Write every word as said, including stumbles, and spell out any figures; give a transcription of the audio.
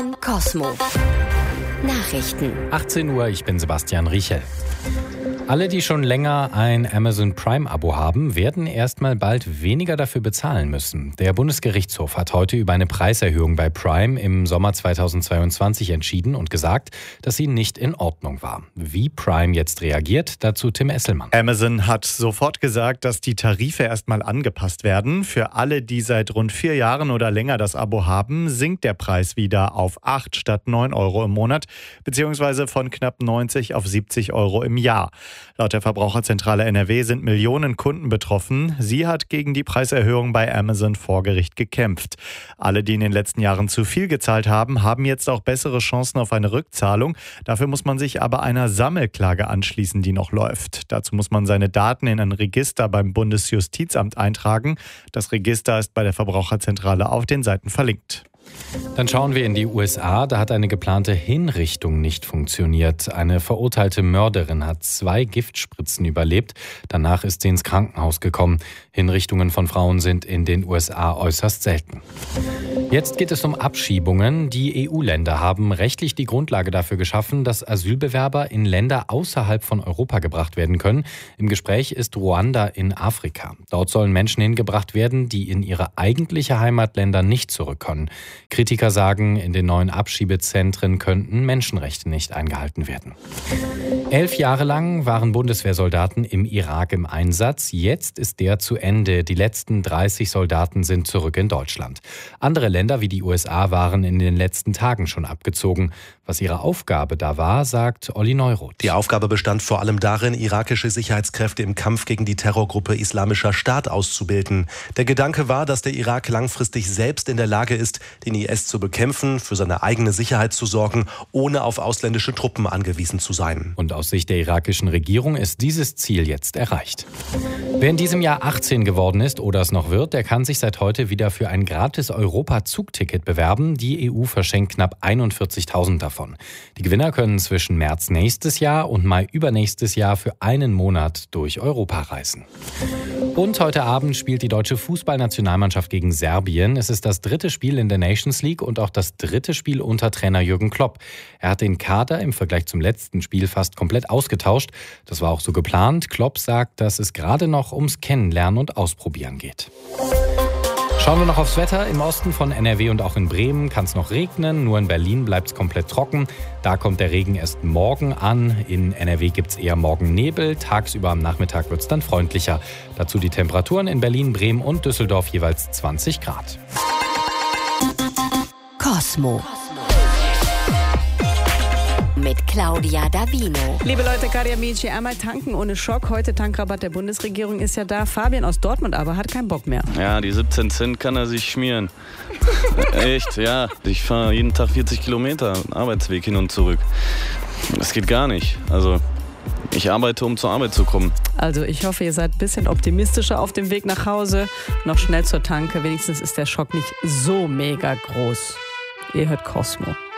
Cosmo. Nachrichten. achtzehn Uhr, ich bin Sebastian Riechel. Alle, die schon länger ein Amazon Prime-Abo haben, werden erstmal bald weniger dafür bezahlen müssen. Der Bundesgerichtshof hat heute über eine Preiserhöhung bei Prime im Sommer zweitausendzweiundzwanzig entschieden und gesagt, dass sie nicht in Ordnung war. Wie Prime jetzt reagiert, dazu Tim Esselmann. Amazon hat sofort gesagt, dass die Tarife erstmal angepasst werden. Für alle, die seit rund vier Jahren oder länger das Abo haben, sinkt der Preis wieder auf acht statt neun Euro im Monat, beziehungsweise von knapp neunzig auf siebzig Euro im Jahr. Laut der Verbraucherzentrale N R W sind Millionen Kunden betroffen. Sie hat gegen die Preiserhöhung bei Amazon vor Gericht gekämpft. Alle, die in den letzten Jahren zu viel gezahlt haben, haben jetzt auch bessere Chancen auf eine Rückzahlung. Dafür muss man sich aber einer Sammelklage anschließen, die noch läuft. Dazu muss man seine Daten in ein Register beim Bundesjustizamt eintragen. Das Register ist bei der Verbraucherzentrale auf den Seiten verlinkt. Dann schauen wir in die U S A. Da hat eine geplante Hinrichtung nicht funktioniert. Eine verurteilte Mörderin hat zwei Giftspritzen überlebt. Danach ist sie ins Krankenhaus gekommen. Hinrichtungen von Frauen sind in den U S A äußerst selten. Jetzt geht es um Abschiebungen. Die E U-Länder haben rechtlich die Grundlage dafür geschaffen, dass Asylbewerber in Länder außerhalb von Europa gebracht werden können. Im Gespräch ist Ruanda in Afrika. Dort sollen Menschen hingebracht werden, die in ihre eigentliche Heimatländer nicht zurück können. Kritiker sagen, in den neuen Abschiebezentren könnten Menschenrechte nicht eingehalten werden. Elf Jahre lang waren Bundeswehrsoldaten im Irak im Einsatz. Jetzt ist der zu Ende. Die letzten dreißig Soldaten sind zurück in Deutschland. Andere Länder wie die U S A waren in den letzten Tagen schon abgezogen. Was ihre Aufgabe da war, sagt Olli Neuroth. Die Aufgabe bestand vor allem darin, irakische Sicherheitskräfte im Kampf gegen die Terrorgruppe Islamischer Staat auszubilden. Der Gedanke war, dass der Irak langfristig selbst in der Lage ist, den I S zu bekämpfen, für seine eigene Sicherheit zu sorgen, ohne auf ausländische Truppen angewiesen zu sein. Und aus Sicht der irakischen Regierung ist dieses Ziel jetzt erreicht. Wer in diesem Jahr achtzehn geworden ist oder es noch wird, der kann sich seit heute wieder für ein gratis Europa-Zugticket bewerben. Die E U verschenkt knapp einundvierzigtausend davon. Die Gewinner können zwischen März nächstes Jahr und Mai übernächstes Jahr für einen Monat durch Europa reisen. Und heute Abend spielt die deutsche Fußballnationalmannschaft gegen Serbien. Es ist das dritte Spiel in der Nations League und auch das dritte Spiel unter Trainer Jürgen Klopp. Er hat den Kader im Vergleich zum letzten Spiel fast komplett ausgetauscht. Das war auch so geplant. Klopp sagt, dass es gerade noch ums Kennenlernen und Ausprobieren geht. Schauen wir noch aufs Wetter. Im Osten von N R W und auch in Bremen kann es noch regnen. Nur in Berlin bleibt es komplett trocken. Da kommt der Regen erst morgen an. In N R W gibt es eher morgen Nebel. Tagsüber am Nachmittag wird es dann freundlicher. Dazu die Temperaturen in Berlin, Bremen und Düsseldorf jeweils zwanzig Grad. Cosmo. Mit Claudia Davino. Liebe Leute, cari amici, einmal tanken ohne Schock. Heute Tankrabatt der Bundesregierung ist ja da. Fabian aus Dortmund aber hat keinen Bock mehr. Ja, die siebzehn Cent kann er sich schmieren. Echt, ja. Ich fahre jeden Tag vierzig Kilometer Arbeitsweg hin und zurück. Das geht gar nicht. Also, ich arbeite, um zur Arbeit zu kommen. Also ich hoffe, ihr seid ein bisschen optimistischer auf dem Weg nach Hause. Noch schnell zur Tanke. Wenigstens ist der Schock nicht so mega groß. Ihr hört Cosmo.